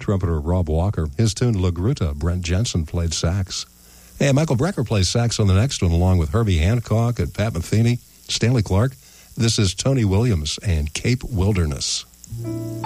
trumpeter Rob Walker. His tune La Gruta, Brent Jensen played sax. And Michael Brecker plays sax on the next one, along with Herbie Hancock and Pat Metheny, Stanley Clark. This is Tony Williams and Cape Wilderness.